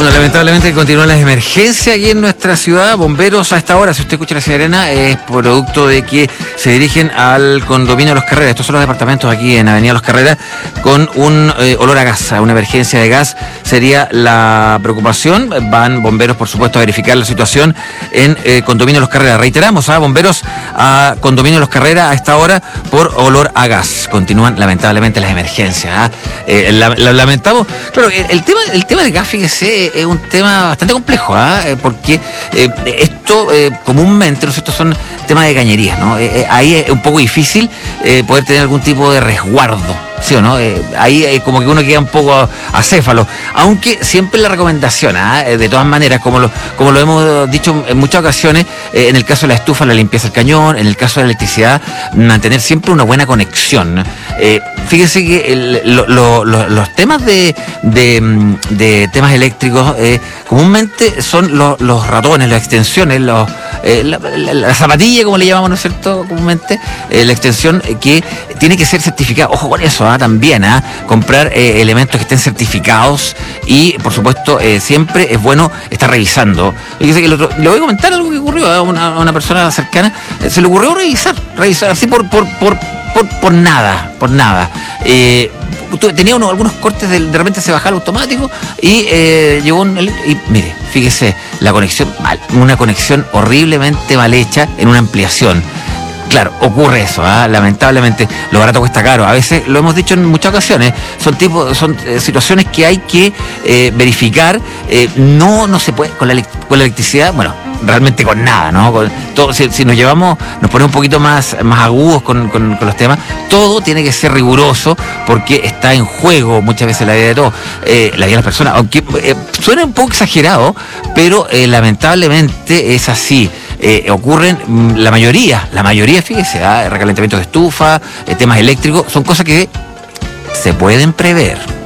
Bueno, lamentablemente continúan las emergencias aquí en nuestra ciudad. Bomberos a esta hora, si usted escucha la sirena, es producto de que se dirigen al condominio Los Carreras. Estos son los departamentos aquí en Avenida Los Carreras con un olor a gas, una emergencia de gas sería la preocupación. Van bomberos, por supuesto, a verificar la situación en condominio Los Carreras. Reiteramos, bomberos a condominio Los Carreras a esta hora por olor a gas. Continúan lamentablemente las emergencias. Lamentamos. Claro, el tema del gas, fíjese, es un tema bastante complejo, porque esto comúnmente, ¿no es cierto?, son temas de cañería, ¿no? Ahí es un poco difícil poder tener algún tipo de resguardo, ¿sí o no? Ahí como que uno queda un poco acéfalo, aunque siempre la recomendación, de todas maneras, como lo hemos dicho en muchas ocasiones, en el caso de la estufa, la limpieza del cañón, en el caso de la electricidad, mantener siempre una buena conexión. Fíjese que los temas de temas eléctricos comúnmente son los ratones, las extensiones, la zapatilla, como le llamamos, ¿no es cierto?, comúnmente, la extensión que tiene que ser certificada. Ojo con eso, también, comprar elementos que estén certificados y, por supuesto, siempre es bueno estar revisando. Fíjese que le voy a comentar algo que ocurrió a una persona cercana. Se le ocurrió revisar así por nada. Tenía algunos cortes, de repente se bajaba el automático y llegó y mire, fíjese, la conexión mal, una conexión horriblemente mal hecha en una ampliación. Claro, ocurre eso, lamentablemente. Lo barato cuesta caro. A veces, lo hemos dicho en muchas ocasiones, son situaciones que hay que verificar. No se puede con la electricidad, bueno, realmente con nada, ¿no? Con todo, si nos ponemos un poquito más agudos con los temas, todo tiene que ser riguroso porque está en juego muchas veces la vida de todos, la vida de las personas, aunque suena un poco exagerado, pero lamentablemente es así. Ocurren la mayoría, fíjese, recalentamientos de estufa, temas eléctricos, son cosas que se pueden prever.